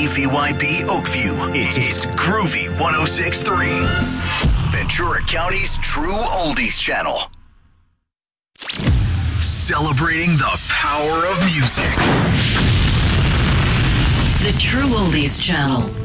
WVYB Oakview. It's Groovy 106.3. Ventura County's True Oldies Channel. Celebrating the power of music. The True Oldies Channel.